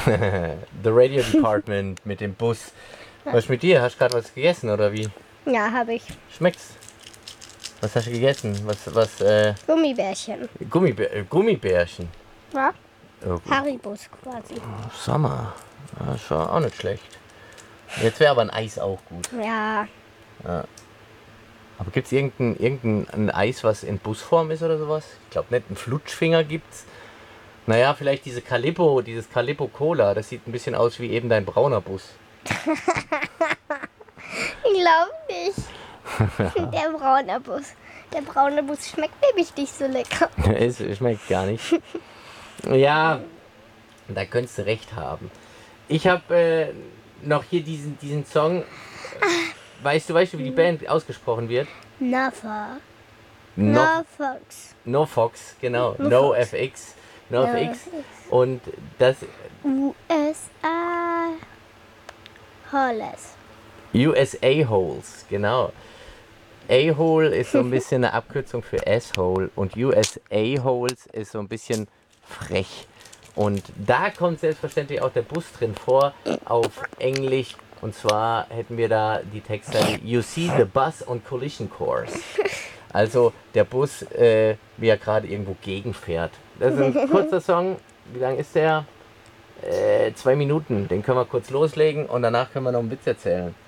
The Radio Department mit dem Bus. Was ist mit dir? Hast du gerade was gegessen oder wie? Ja, habe ich. Schmeckt's? Was hast du gegessen? Gummibärchen. Gummibärchen. Ja? Oh, Haribos quasi. Sommer. Das ist auch nicht schlecht. Jetzt wäre aber ein Eis auch gut. Ja. Aber gibt es irgendein Eis, was in Busform ist oder sowas? Ich glaube nicht. Einen Flutschfinger gibt's. Naja, vielleicht dieses Calippo Cola. Das sieht ein bisschen aus wie eben dein brauner Bus. Ich glaube nicht. Der braune Bus. Der braune Bus schmeckt nämlich nicht so lecker. Es schmeckt gar nicht. Ja, da könntest du recht haben. Ich habe noch hier diesen Song. Weißt du, wie die Band ausgesprochen wird? Nafa. No, Nafox. no Fox, genau. No No Fox. FX. No FX. Und das USA. Holles. USA Holes, genau. A-Hole ist so ein bisschen eine Abkürzung für Asshole und USA Holes ist so ein bisschen frech. Und da kommt selbstverständlich auch der Bus drin vor auf Englisch. Und zwar hätten wir da die Texte You see the bus on collision course. Also der Bus, wie er gerade irgendwo gegenfährt. Das ist ein kurzer Song. Wie lang ist der? 2 Minuten. Den können wir kurz loslegen und danach können wir noch einen Witz erzählen.